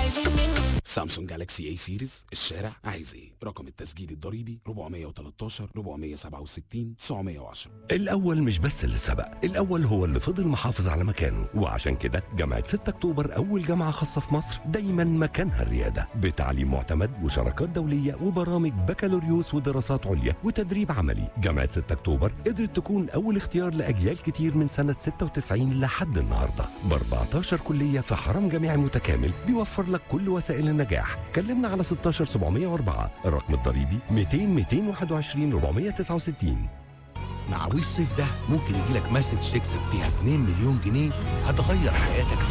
سامسونج جالاكسي اي سيريز، الشارع عايز ايه؟ رقم التسجيل الضريبي 413 467 910. الأول مش بس اللي سبق، الأول هو اللي فضل محافظ على مكانه، وعشان كده جامعة 6 أكتوبر أول جامعة خاصة في مصر دايما مكانها الريادة، بتعليم معتمد وشراكات دولية وبرامج بكالوريوس ودراسات عليا وتدريب عملي. جامعة 6 أكتوبر قدرت تكون أول اختيار لأجيال كتير من سنة 96 لحد النهاردة، ب 14 كلية في حرم جامعي متكامل بيوفر لك كل وسائل النجاح. كلمنا على 16704، الرقم الضريبي 200 221 469. مع وي الصيف ده ممكن يجيلك مسج تكسب فيها 2 مليون جنيه هتغير حياتك